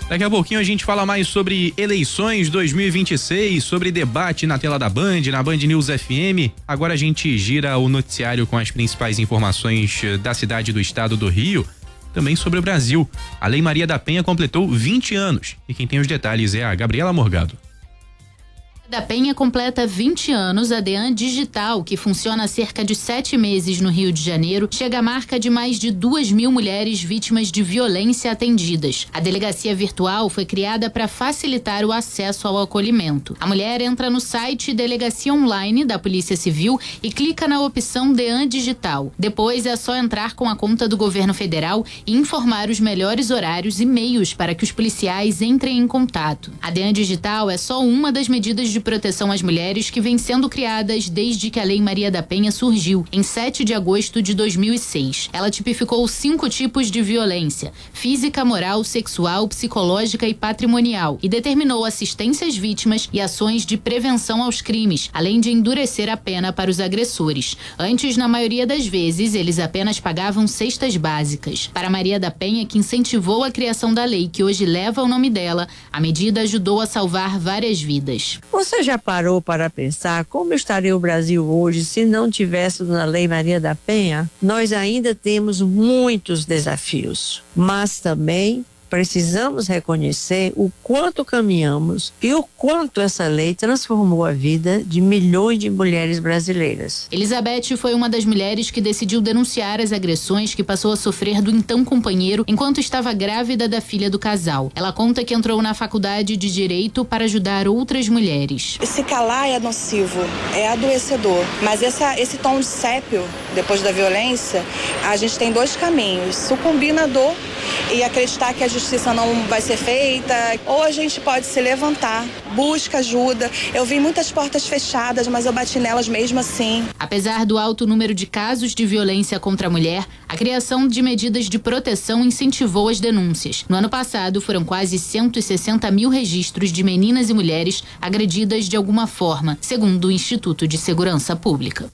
Daqui a pouquinho a gente fala mais sobre eleições 2026, sobre debate na tela da Band, na Band News FM. Agora a gente gira o noticiário com as principais informações da cidade do estado do Rio, também sobre o Brasil. A Lei Maria da Penha completou 20 anos e quem tem os detalhes é a Gabriela Morgado. Da Penha completa 20 anos, a DEAN Digital, que funciona há cerca de 7 meses no Rio de Janeiro, chega à marca de mais de 2.000 mulheres vítimas de violência atendidas. A delegacia virtual foi criada para facilitar o acesso ao acolhimento. A mulher entra no site Delegacia Online da Polícia Civil e clica na opção DEAN Digital. Depois é só entrar com a conta do governo federal e informar os melhores horários e meios para que os policiais entrem em contato. A DEAN Digital é só uma das medidas de proteção às mulheres que vem sendo criadas desde que a Lei Maria da Penha surgiu, em 7 de agosto de 2006. Ela tipificou 5 tipos de violência: física, moral, sexual, psicológica e patrimonial, e determinou assistência às vítimas e ações de prevenção aos crimes, além de endurecer a pena para os agressores. Antes, na maioria das vezes, eles apenas pagavam cestas básicas. Para Maria da Penha, que incentivou a criação da lei que hoje leva o nome dela, a medida ajudou a salvar várias vidas. Você já parou para pensar como estaria o Brasil hoje se não tivéssemos a Lei Maria da Penha? Nós ainda temos muitos desafios, mas também precisamos reconhecer o quanto caminhamos e o quanto essa lei transformou a vida de milhões de mulheres brasileiras. Elizabeth foi uma das mulheres que decidiu denunciar as agressões que passou a sofrer do então companheiro enquanto estava grávida da filha do casal. Ela conta que entrou na faculdade de Direito para ajudar outras mulheres. Se calar é nocivo, é adoecedor, mas esse tom de sépio, depois da violência, a gente tem 2 caminhos: sucumbir na dor e acreditar que a justiça não vai ser feita, ou a gente pode se levantar, busca ajuda. Eu vi muitas portas fechadas, mas eu bati nelas mesmo assim. Apesar do alto número de casos de violência contra a mulher, a criação de medidas de proteção incentivou as denúncias. No ano passado, foram quase 160 mil registros de meninas e mulheres agredidas de alguma forma, segundo o Instituto de Segurança Pública.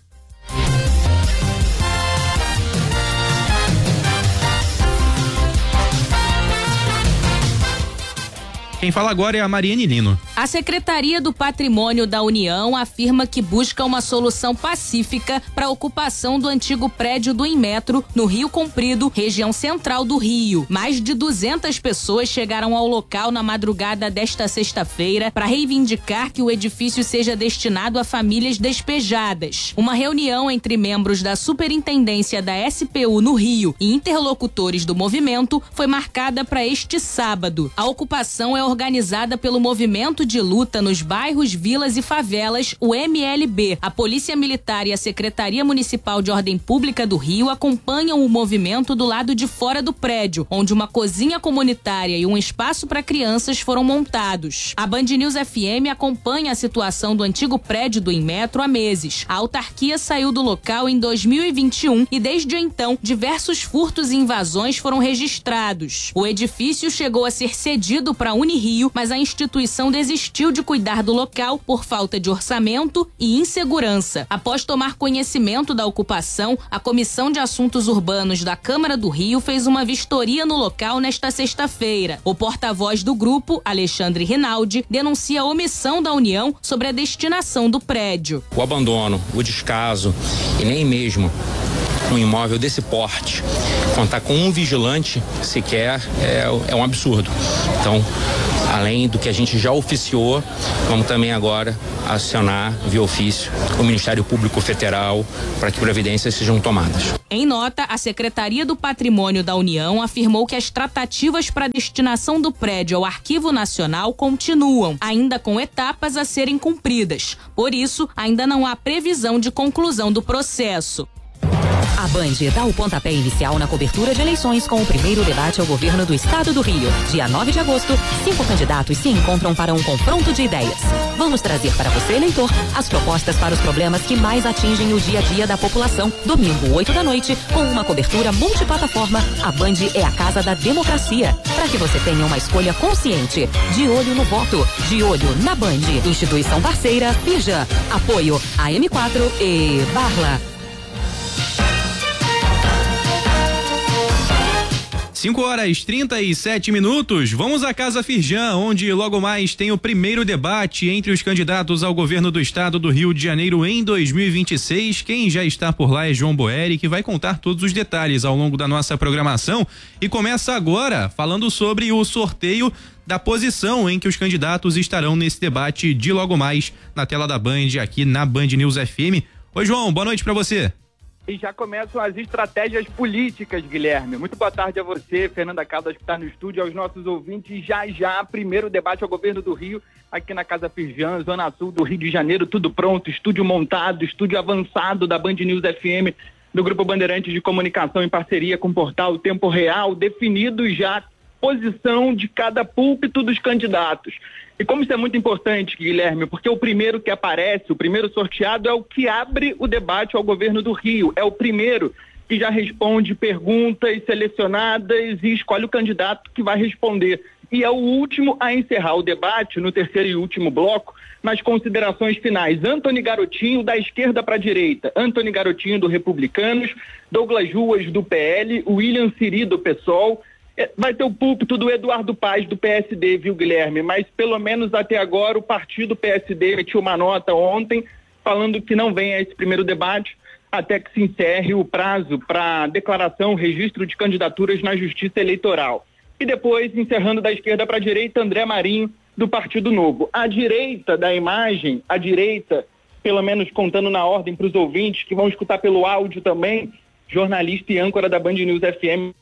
Quem fala agora é a Mariane Lino. A Secretaria do Patrimônio da União afirma que busca uma solução pacífica para a ocupação do antigo prédio do Inmetro, no Rio Comprido, região central do Rio. Mais de 200 pessoas chegaram ao local na madrugada desta sexta-feira para reivindicar que o edifício seja destinado a famílias despejadas. Uma reunião entre membros da Superintendência da SPU no Rio e interlocutores do movimento foi marcada para este sábado. A ocupação é organizada pelo Movimento de Luta nos Bairros, Vilas e Favelas, o MLB. A Polícia Militar e a Secretaria Municipal de Ordem Pública do Rio acompanham o movimento do lado de fora do prédio, onde uma cozinha comunitária e um espaço para crianças foram montados. A Band News FM acompanha a situação do antigo prédio do Inmetro há meses. A autarquia saiu do local em 2021 e desde então diversos furtos e invasões foram registrados. O edifício chegou a ser cedido para a Unirio, mas a instituição desistiu de cuidar do local por falta de orçamento e insegurança. Após tomar conhecimento da ocupação, a Comissão de Assuntos Urbanos da Câmara do Rio fez uma vistoria no local nesta sexta-feira. O porta-voz do grupo, Alexandre Rinaldi, denuncia a omissão da União sobre a destinação do prédio. O abandono, o descaso e nem mesmo um imóvel desse porte contar com um vigilante sequer é um absurdo. Então, além do que a gente já oficiou, vamos também agora acionar via ofício o Ministério Público Federal para que providências sejam tomadas. Em nota, a Secretaria do Patrimônio da União afirmou que as tratativas para a destinação do prédio ao Arquivo Nacional continuam, ainda com etapas a serem cumpridas. Por isso, ainda não há previsão de conclusão do processo. A Band dá o pontapé inicial na cobertura de eleições com o primeiro debate ao governo do estado do Rio. Dia 9 de agosto, 5 candidatos se encontram para um confronto de ideias. Vamos trazer para você, eleitor, as propostas para os problemas que mais atingem o dia a dia da população. Domingo, 8 da noite, com uma cobertura multiplataforma, a Band é a casa da democracia. Para que você tenha uma escolha consciente. De olho no voto, de olho na Band. Instituição parceira, Pija. Apoio AM4 e Barla. 5h37. Vamos à Casa Firjan, onde logo mais tem o primeiro debate entre os candidatos ao governo do estado do Rio de Janeiro em 2026. Quem já está por lá é João Boeri, que vai contar todos os detalhes ao longo da nossa programação. E começa agora falando sobre o sorteio da posição em que os candidatos estarão nesse debate de logo mais na tela da Band, aqui na Band News FM. Oi, João, boa noite pra você. E já começam as estratégias políticas, Guilherme. Muito boa tarde a você, Fernanda Caldas, que está no estúdio, aos nossos ouvintes. Já, primeiro debate ao governo do Rio, aqui na Casa Firjan, Zona Sul do Rio de Janeiro, tudo pronto, estúdio montado, estúdio avançado da Band News FM, do Grupo Bandeirantes de Comunicação, em parceria com o portal Tempo Real, definido já posição de cada púlpito dos candidatos. E como isso é muito importante, Guilherme, porque o primeiro que aparece, o primeiro sorteado é o que abre o debate ao governo do Rio, é o primeiro que já responde perguntas selecionadas e escolhe o candidato que vai responder. E é o último a encerrar o debate, no terceiro e último bloco, nas considerações finais. Antony Garotinho, da esquerda para a direita. Antony Garotinho, do Republicanos, Douglas Ruas, do PL, William Siri, do PSOL. Vai ter o púlpito do Eduardo Paes, do PSD, viu, Guilherme? Mas pelo menos até agora o partido PSD emitiu uma nota ontem falando que não vem a esse primeiro debate até que se encerre o prazo para declaração, registro de candidaturas na Justiça Eleitoral. E depois, encerrando da esquerda para a direita, André Marinho, do Partido Novo. À direita da imagem, à direita, pelo menos contando na ordem para os ouvintes que vão escutar pelo áudio também, jornalista e âncora da Band News FM.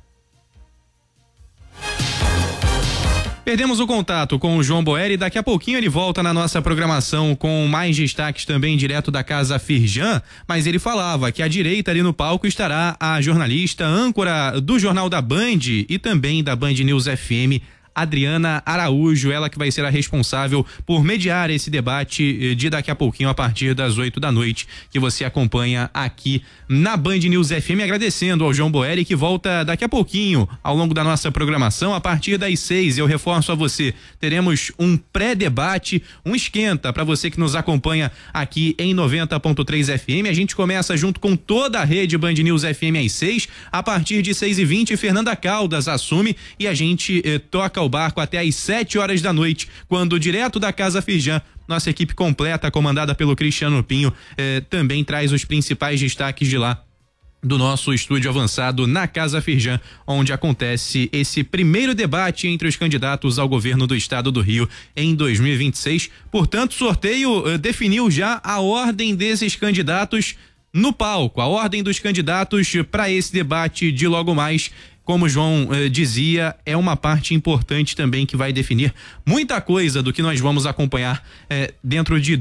Perdemos o contato com o João Boeri, daqui a pouquinho ele volta na nossa programação com mais destaques também direto da Casa Firjan, mas ele falava que à direita ali no palco estará a jornalista, âncora do Jornal da Band e também da Band News FM, Adriana Araújo, ela que vai ser a responsável por mediar esse debate de daqui a pouquinho a partir das 8 da noite, que você acompanha aqui na Band News FM, agradecendo ao João Boeri, que volta daqui a pouquinho ao longo da nossa programação a partir das 6. Eu reforço a você, teremos um pré-debate, um esquenta para você que nos acompanha aqui em 90.3 FM. A gente começa junto com toda a rede Band News FM às 6, a partir de 6h20 Fernanda Caldas assume e a gente toca o barco até às 7 horas da noite, quando direto da Casa Firjan, nossa equipe completa, comandada pelo Cristiano Pinho, também traz os principais destaques de lá do nosso estúdio avançado na Casa Firjan, onde acontece esse primeiro debate entre os candidatos ao governo do estado do Rio em 2026. Portanto, o sorteio definiu já a ordem desses candidatos no palco, a ordem dos candidatos para esse debate de logo mais. Como o João dizia, é uma parte importante também que vai definir muita coisa do que nós vamos acompanhar dentro de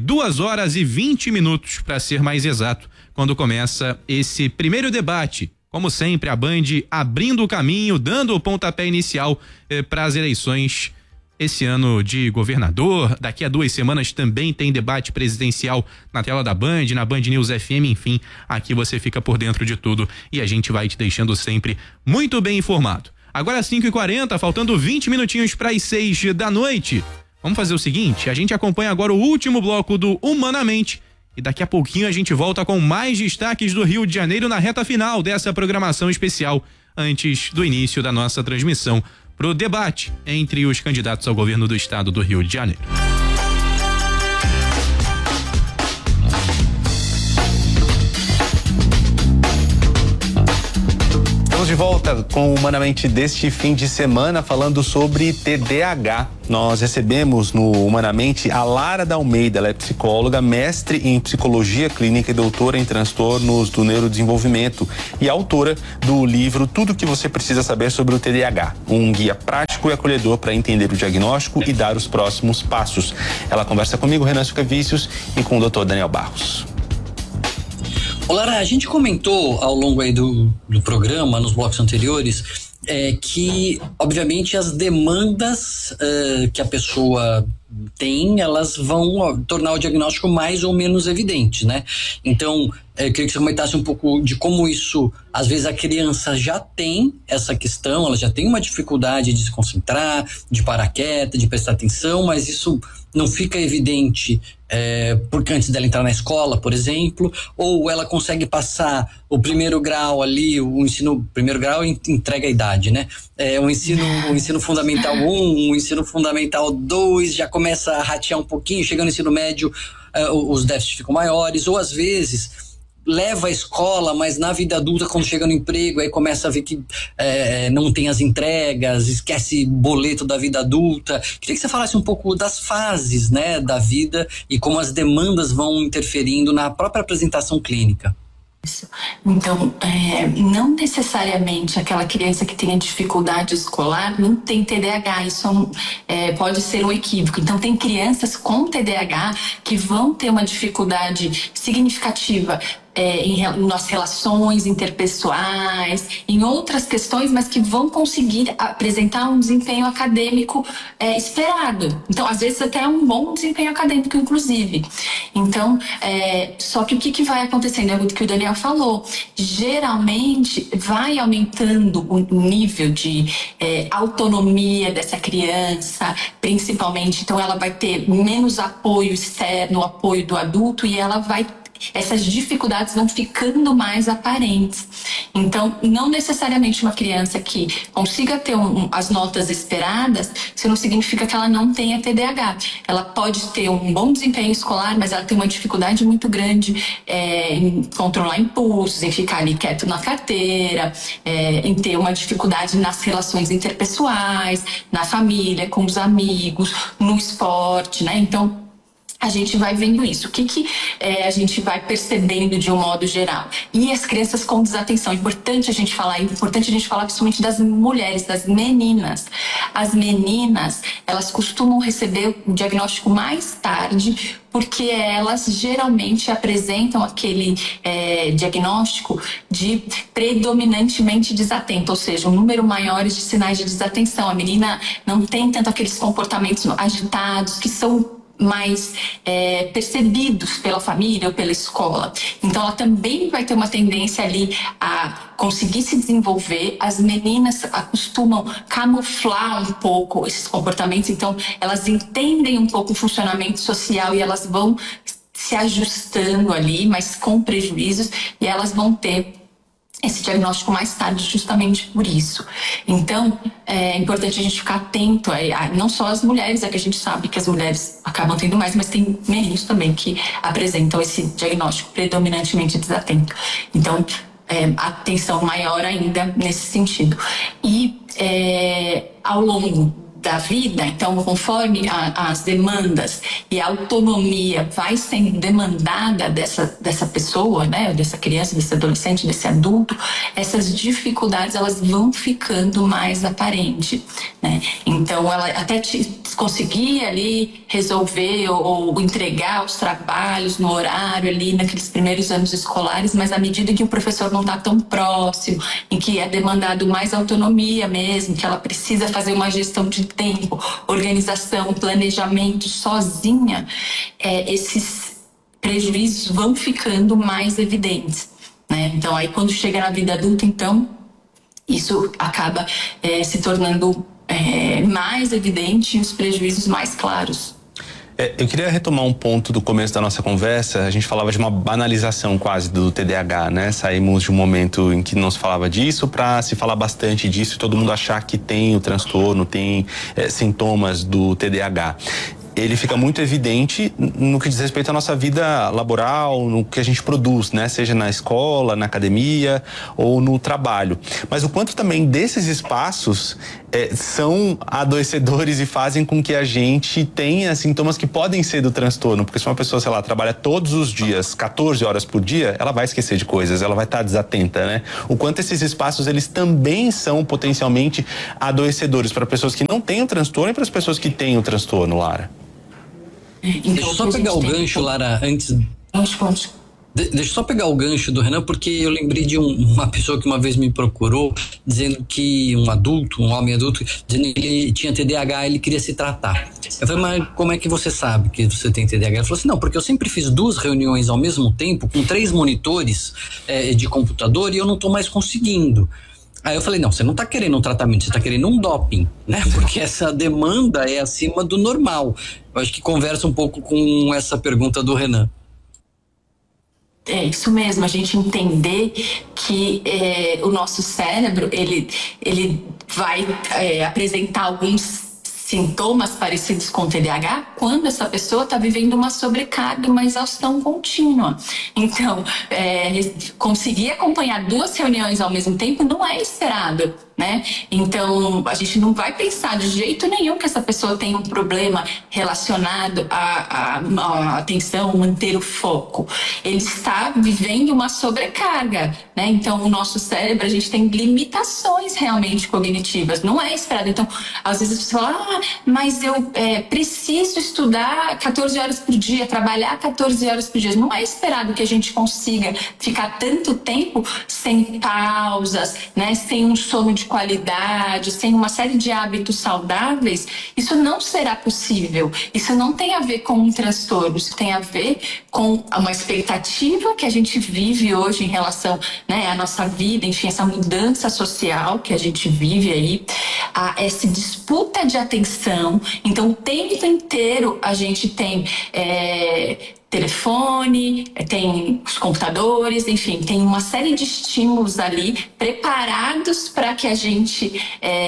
2h20, para ser mais exato, quando começa esse primeiro debate. Como sempre, a Band abrindo o caminho, dando o pontapé inicial para as eleições esse ano de governador. Daqui a 2 semanas também tem debate presidencial na tela da Band, na Band News FM, enfim, aqui você fica por dentro de tudo e a gente vai te deixando sempre muito bem informado. Agora 5h40, faltando 20 minutinhos para as 6 da noite. Vamos fazer o seguinte, a gente acompanha agora o último bloco do Humanamente e daqui a pouquinho a gente volta com mais destaques do Rio de Janeiro na reta final dessa programação especial, antes do início da nossa transmissão pro debate entre os candidatos ao governo do estado do Rio de Janeiro. Estamos de volta com o Humanamente deste fim de semana, falando sobre TDAH. Nós recebemos no Humanamente a Lara da Almeida, ela é psicóloga, mestre em psicologia clínica e doutora em transtornos do neurodesenvolvimento e autora do livro Tudo o que você precisa saber sobre o TDAH, um guia prático e acolhedor para entender o diagnóstico e dar os próximos passos. Ela conversa comigo, Renan Silca-Vícios, e com o Dr. Daniel Barros. Lara, a gente comentou ao longo aí do programa, nos blocos anteriores, que, obviamente, as demandas que a pessoa tem, elas vão tornar o diagnóstico mais ou menos evidente, né? Então, eu queria que você comentasse um pouco de como isso, às vezes a criança já tem essa questão, ela já tem uma dificuldade de se concentrar, de parar quieta, de prestar atenção, mas isso não fica evidente porque antes dela entrar na escola, por exemplo, ou ela consegue passar o primeiro grau ali, o ensino, primeiro grau entrega a idade, né? O ensino fundamental 1, o ensino fundamental 2 já começa a ratear um pouquinho, chegando no ensino médio os déficits ficam maiores, ou às vezes leva a escola, mas na vida adulta, quando chega no emprego, aí começa a ver que não tem as entregas, esquece boleto da vida adulta. Queria que você falasse um pouco das fases, né, da vida e como as demandas vão interferindo na própria apresentação clínica. Então, não necessariamente aquela criança que tenha dificuldade escolar não tem TDAH, isso pode ser um equívoco. Então, tem crianças com TDAH que vão ter uma dificuldade significativa nas relações interpessoais, em outras questões, mas que vão conseguir apresentar um desempenho acadêmico esperado. Então, às vezes até um bom desempenho acadêmico, inclusive. Então, só que o que vai acontecendo é o que o Daniel falou. Geralmente, vai aumentando o nível de autonomia dessa criança, principalmente. Então, ela vai ter menos apoio externo, apoio do adulto, e ela vai essas dificuldades vão ficando mais aparentes. Então, não necessariamente uma criança que consiga ter as notas esperadas, isso não significa que ela não tenha TDAH. Ela pode ter um bom desempenho escolar, mas ela tem uma dificuldade muito grande em controlar impulsos, em ficar ali quieto na carteira, em ter uma dificuldade nas relações interpessoais, na família, com os amigos, no esporte, né? Então, a gente vai vendo isso. O que a gente vai percebendo de um modo geral? E as crianças com desatenção. É importante a gente falar principalmente das mulheres, das meninas. As meninas, elas costumam receber o diagnóstico mais tarde, porque elas geralmente apresentam aquele diagnóstico de predominantemente desatento, ou seja, um número maior de sinais de desatenção. A menina não tem tanto aqueles comportamentos agitados que são mais percebidos pela família ou pela escola. Então, ela também vai ter uma tendência ali a conseguir se desenvolver. As meninas acostumam camuflar um pouco esses comportamentos, então elas entendem um pouco o funcionamento social e elas vão se ajustando ali, mas com prejuízos, e elas vão ter esse diagnóstico mais tarde justamente por isso. Então, é importante a gente ficar atento, não só as mulheres, que a gente sabe que as mulheres acabam tendo mais, mas tem meninos também que apresentam esse diagnóstico predominantemente desatento. Então, atenção maior ainda nesse sentido. E ao longo da vida, então, conforme as demandas e a autonomia vai sendo demandada dessa pessoa, né, dessa criança, desse adolescente, desse adulto, essas dificuldades elas vão ficando mais aparentes, né? Então, ela até conseguir ali resolver ou entregar os trabalhos no horário ali naqueles primeiros anos escolares, mas à medida que o professor não está tão próximo, em que é demandado mais autonomia mesmo, que ela precisa fazer uma gestão de tempo, organização, planejamento sozinha, esses prejuízos vão ficando mais evidentes, né? Então, aí quando chega na vida adulta, então, isso acaba se tornando mais evidente e os prejuízos mais claros. Eu queria retomar um ponto do começo da nossa conversa. A gente falava de uma banalização quase do TDAH, né? Saímos de um momento em que não se falava disso para se falar bastante disso e todo mundo achar que tem o transtorno, tem sintomas do TDAH. Ele fica muito evidente no que diz respeito à nossa vida laboral, no que a gente produz, né? Seja na escola, na academia ou no trabalho. Mas o quanto também desses espaços são adoecedores e fazem com que a gente tenha sintomas que podem ser do transtorno. Porque se uma pessoa, sei lá, trabalha todos os dias, 14 horas por dia, ela vai esquecer de coisas, ela vai estar desatenta, né? O quanto esses espaços, eles também são potencialmente adoecedores para pessoas que não têm o transtorno e para as pessoas que têm o transtorno, Lara. Então, deixa eu só pegar o gancho, Lara, antes... Deixa eu só pegar o gancho do Renan, porque eu lembrei de uma pessoa que uma vez me procurou dizendo que um homem adulto, dizendo que ele tinha TDAH e ele queria se tratar. Eu falei, mas como é que você sabe que você tem TDAH? Ele falou assim, não, porque eu sempre fiz 2 reuniões ao mesmo tempo com 3 monitores de computador e eu não tô mais conseguindo. Aí eu falei, não, você não tá querendo um tratamento, você tá querendo um doping, né? Porque essa demanda é acima do normal. Eu acho que conversa um pouco com essa pergunta do Renan. É isso mesmo, a gente entender que o nosso cérebro, ele vai apresentar alguns sintomas parecidos com TDAH quando essa pessoa está vivendo uma sobrecarga, uma exaustão contínua. Então, conseguir acompanhar 2 reuniões ao mesmo tempo não é esperado, né? Então, a gente não vai pensar de jeito nenhum que essa pessoa tem um problema relacionado à atenção, manter o foco. Ele está vivendo uma sobrecarga, né? Então, o nosso cérebro, a gente tem limitações realmente cognitivas, não é esperado. Então, às vezes você fala, mas eu preciso estudar 14 horas por dia, trabalhar 14 horas por dia. Não é esperado que a gente consiga ficar tanto tempo sem pausas, né? Sem um sono de qualidade, sem uma série de hábitos saudáveis. Isso não será possível. Isso não tem a ver com um transtorno, isso tem a ver com uma expectativa que a gente vive hoje em relação, né, à nossa vida, enfim, essa mudança social que a gente vive aí, essa disputa de atenção. Então, o tempo inteiro a gente tem telefone, tem os computadores, enfim, tem uma série de estímulos ali preparados para que a gente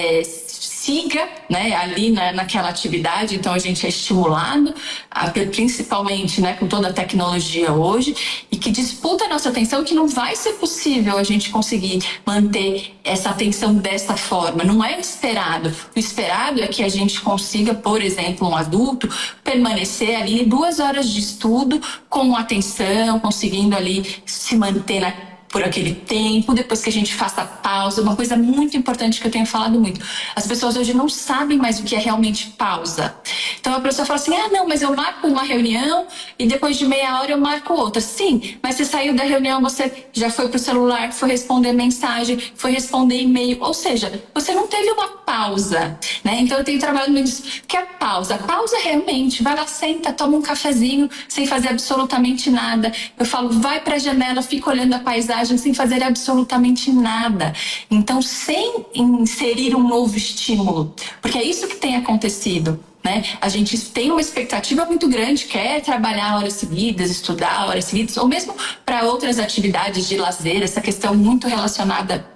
siga, né, ali naquela atividade. Então a gente é estimulado, principalmente, né, com toda a tecnologia hoje, e que disputa a nossa atenção, que não vai ser possível a gente conseguir manter essa atenção dessa forma. Não é esperado. O esperado é que a gente consiga, por exemplo, um adulto permanecer ali 2 horas de estudo com atenção, conseguindo ali se manter por aquele tempo, depois que a gente faça a pausa. Uma coisa muito importante que eu tenho falado muito, as pessoas hoje não sabem mais o que é realmente pausa. Então a pessoa fala assim, não, mas eu marco uma reunião e depois de meia hora eu marco outra. Sim, mas você saiu da reunião, você já foi pro celular, foi responder mensagem, foi responder e-mail, ou seja, você não teve uma pausa, né? Então eu tenho trabalhado muito isso. O que é pausa? A pausa realmente, vai lá, senta, toma um cafezinho sem fazer absolutamente nada. Eu falo, vai pra janela, fica olhando a paisagem sem fazer absolutamente nada. Então, sem inserir um novo estímulo, porque é isso que tem acontecido, né? A gente tem uma expectativa muito grande, quer trabalhar horas seguidas, estudar horas seguidas, ou mesmo para outras atividades de lazer, essa questão muito relacionada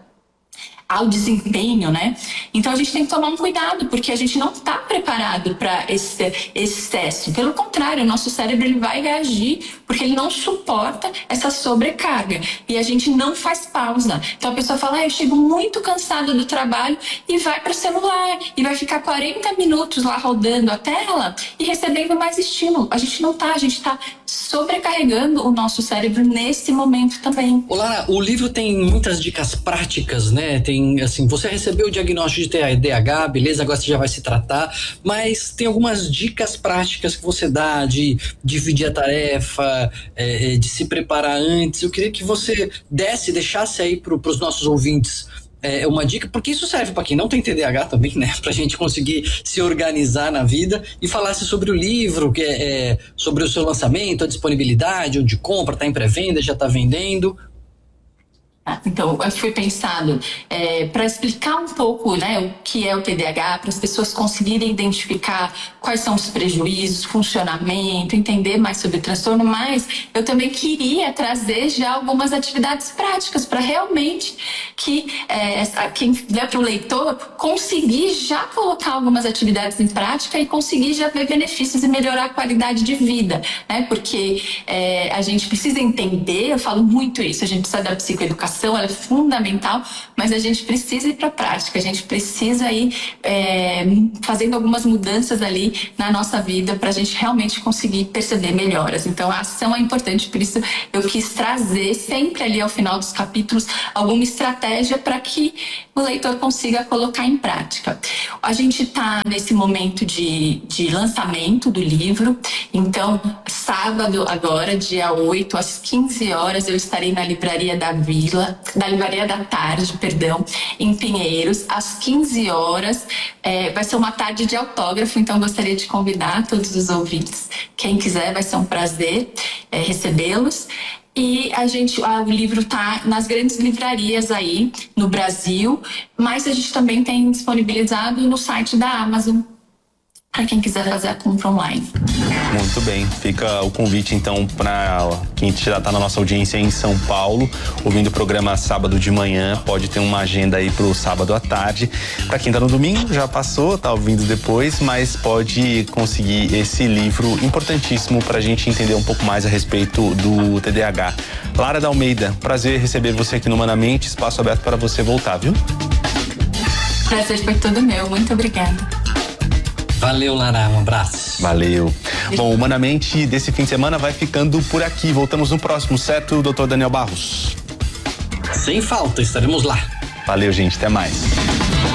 ao desempenho, né? Então a gente tem que tomar um cuidado, porque a gente não está preparado para esse excesso. Pelo contrário, o nosso cérebro ele vai reagir porque ele não suporta essa sobrecarga e a gente não faz pausa. Então a pessoa fala, eu chego muito cansado do trabalho e vai para o celular e vai ficar 40 minutos lá rodando a tela e recebendo mais estímulo. A gente não tá, a gente está sobrecarregando o nosso cérebro nesse momento também. Lara, o livro tem muitas dicas práticas, né? Tem, assim, você recebeu o diagnóstico de TDAH, beleza, agora você já vai se tratar, mas tem algumas dicas práticas que você dá de dividir a tarefa, de se preparar antes. Eu queria que você deixasse aí para os nossos ouvintes uma dica, porque isso serve para quem não tem TDAH também, né? Pra gente conseguir se organizar na vida, e falasse sobre o livro, sobre o seu lançamento, a disponibilidade, onde compra, tá em pré-venda, já tá vendendo. Então, foi pensado para explicar um pouco, né, o que é o TDAH, para as pessoas conseguirem identificar quais são os prejuízos, funcionamento, entender mais sobre o transtorno, mas eu também queria trazer já algumas atividades práticas para realmente que quem der para o leitor conseguir já colocar algumas atividades em prática e conseguir já ver benefícios e melhorar a qualidade de vida, né? Porque a gente precisa entender, eu falo muito isso, a gente precisa da psicoeducação, ação ela é fundamental, mas a gente precisa ir para a prática, a gente precisa ir fazendo algumas mudanças ali na nossa vida para a gente realmente conseguir perceber melhoras. Então a ação é importante, por isso eu quis trazer sempre ali ao final dos capítulos alguma estratégia para que o leitor consiga colocar em prática. A gente está nesse momento de lançamento do livro, então sábado agora, dia 8, às 15 horas, eu estarei na Livraria da Livraria da Tarde, em Pinheiros, às 15 horas. Vai ser uma tarde de autógrafo, então gostaria de convidar todos os ouvintes. Quem quiser, vai ser um prazer recebê-los. E o livro está nas grandes livrarias aí no Brasil, mas a gente também tem disponibilizado no site da Amazon, para quem quiser fazer a compra online. Muito bem, fica o convite então para quem já está na nossa audiência em São Paulo, ouvindo o programa sábado de manhã, pode ter uma agenda aí pro sábado à tarde. Para quem está no domingo, já passou, tá ouvindo depois, mas pode conseguir esse livro importantíssimo para a gente entender um pouco mais a respeito do TDAH. Lara da Almeida, prazer receber você aqui no Humanamente, espaço aberto para você voltar, viu? Prazer foi todo meu, muito obrigada. Valeu, Lara, um abraço. Valeu. Bom, Humanamente desse fim de semana vai ficando por aqui. Voltamos no próximo, certo, Dr. Daniel Barros? Sem falta, estaremos lá. Valeu, gente, até mais.